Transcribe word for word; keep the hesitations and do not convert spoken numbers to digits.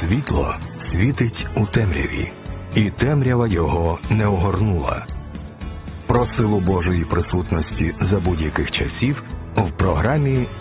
Світло світить у темряві, і темрява його не огорнула. Про силу Божої присутності за будь-яких часів в програмі